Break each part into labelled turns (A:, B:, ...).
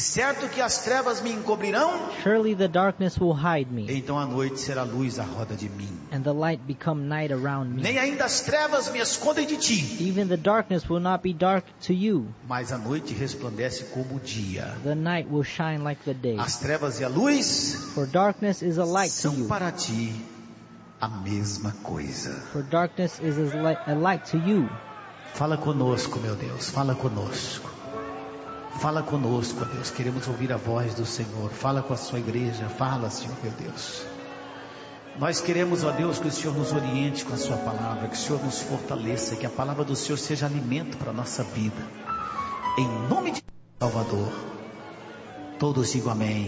A: certo que as trevas me encobrirão,
B: surely the darkness will hide me,
A: então a noite será luz à roda de mim.
B: and the light become night around me.
A: Nem ainda as trevas me escondem de ti,
B: Even the darkness will not be dark to you.
A: mas a noite resplandece como o dia.
B: The night will shine like the day.
A: As trevas e a luz
B: For darkness is a light to
A: são
B: you.
A: para ti a mesma coisa.
B: For darkness is a light to you.
A: Fala conosco, meu Deus, fala conosco. Fala conosco, ó Deus, queremos ouvir a voz do Senhor. Fala com a sua igreja, fala, Senhor, meu Deus. Nós queremos, ó Deus, que o Senhor nos oriente com a sua palavra, que o Senhor nos fortaleça, que a palavra do Senhor seja alimento para a nossa vida. Em nome de Salvador, todos digam amém.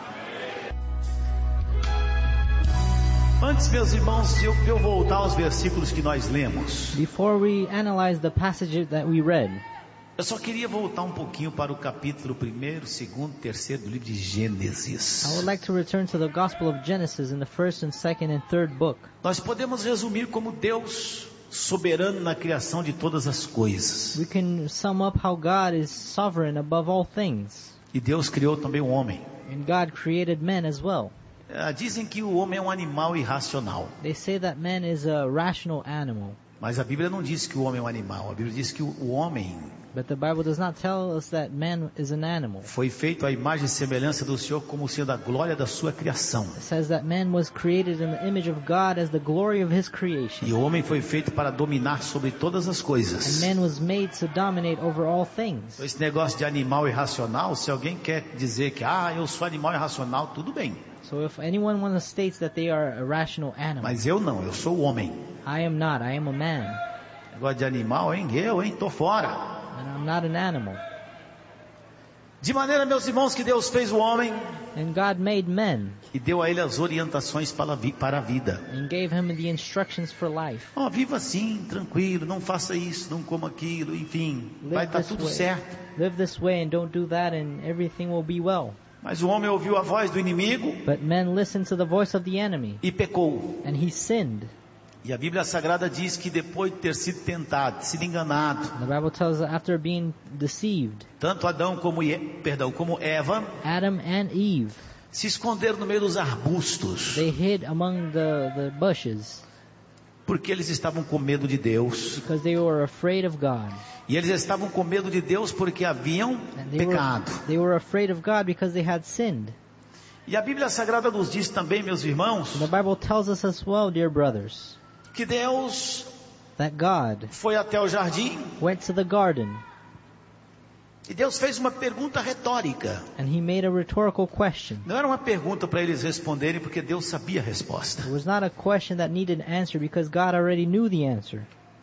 A: Antes, meus irmãos, de eu voltar aos versículos que nós lemos,
B: Before we analyze the passage that we read,
A: eu só queria voltar um pouquinho para o capítulo 1º, 2º, 3º do livro de Gênesis.
B: I would like to return to the Gospel of Genesis in the first and second and third book.
A: Nós podemos resumir como Deus soberano na criação de todas as coisas.
B: We can sum up how God is sovereign above all things.
A: E Deus criou também o homem.
B: And God created man as well.
A: Dizem que o homem é um animal irracional.
B: They say that man is a rational animal.
A: Mas a Bíblia não diz que o homem é um animal. A Bíblia diz que o homem
B: But the Bible does not tell us that man is an animal.
A: foi feito à imagem e semelhança do Senhor, como sendo a glória da sua criação.
B: It says that man was created in the image of God as the glory of his creation.
A: E o homem foi feito para dominar sobre todas as coisas.
B: And man was made to dominate over all things.
A: Esse negócio de animal irracional, se alguém quer dizer que eu sou animal irracional, tudo bem.
B: So if anyone wants to state that they are a rational animal,
A: Mas eu não, eu sou o homem.
B: I am not. I am a man.
A: Negócio de animal, tô fora.
B: And I'm not an animal.
A: De maneira, meus irmãos, que Deus fez o homem
B: And God made men
A: e deu a ele as orientações para a vida.
B: and gave him the instructions for life.
A: Viva assim, tranquilo, não faça isso, não coma aquilo, enfim, vai estar tudo certo.
B: Live this way and don't do that and everything will be well.
A: Mas o homem ouviu a voz do inimigo
B: But man listened to the voice of the enemy
A: e pecou.
B: and he sinned.
A: E a Bíblia Sagrada diz que depois de ter sido tentado, sido enganado,
B: The Bible tells us after being deceived,
A: tanto Adão como Eva
B: Adam and Eve,
A: se esconderam no meio dos arbustos,
B: they hid among the bushes
A: porque eles estavam com medo de Deus.
B: because they were afraid of God.
A: E eles estavam com medo de Deus porque haviam
B: And
A: pecado.
B: they were afraid of God because they had sinned.
A: E a Bíblia Sagrada nos diz também, meus irmãos,
B: And the Bible tells us as well, dear brothers,
A: que Deus
B: that God
A: foi até o jardim
B: went to the garden
A: e Deus fez uma pergunta retórica.
B: and he made a rhetorical question.
A: Não era uma pergunta para eles responderem, porque Deus sabia a resposta.
B: It was not a question that needed an answer because God already knew the answer.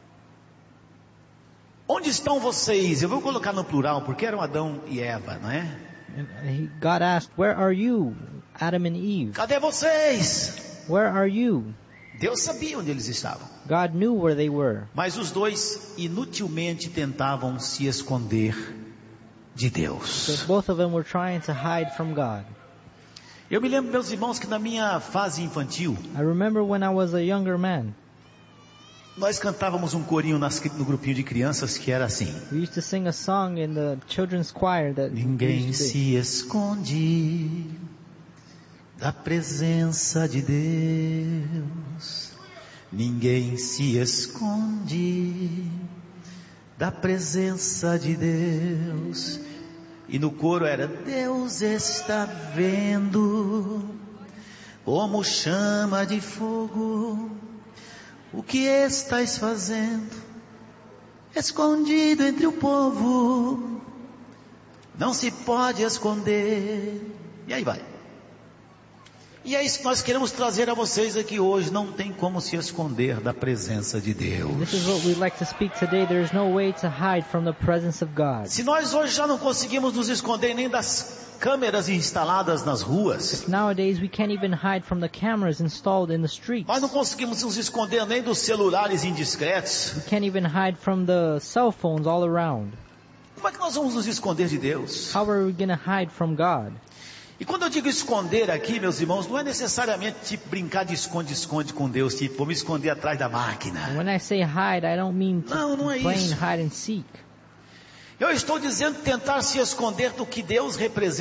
A: Onde estão vocês? Eu vou colocar no plural, porque eram Adão e Eva, não é?
B: And God asked, where are you, Adam and Eve?
A: Cadê vocês?
B: Where are you?
A: Deus sabia onde eles estavam.
B: God knew where they were.
A: Mas os dois inutilmente tentavam se esconder de Deus.
B: So both of them were trying to hide from God.
A: Eu me lembro, meus irmãos, que na minha fase infantil,
B: I remember when I was a younger man,
A: nós cantávamos um corinho no grupinho de crianças que era assim:
B: we used to sing a song in the children's choir that
A: ninguém se esconde da presença de Deus. Ninguém se esconde da presença de Deus. E no coro era: Deus está vendo como chama de fogo o que estais fazendo, escondido entre o povo, não se pode esconder. E aí vai. E é isso que nós queremos trazer a vocês aqui hoje. Não tem como se esconder da presença de Deus.
B: This is what we'd like to speak today. There is no way to hide from the presence of God.
A: Se nós hoje já não conseguimos nos esconder nem das câmeras instaladas nas ruas,
B: Nowadays we can't even hide from the cameras installed in the streets.
A: nós não conseguimos nos esconder nem dos celulares indiscretos.
B: We can't even hide from the cell phones all around.
A: Como é que nós vamos nos esconder de Deus?
B: How are we going to hide from God?
A: E quando eu digo esconder aqui, meus irmãos, não é necessariamente tipo brincar de esconde-esconde com Deus, tipo, vou me esconder atrás da máquina.
B: When I say hide, I don't mean
A: Não é
B: playing
A: isso.
B: hide and seek.
A: Eu estou dizendo tentar se esconder do que Deus representa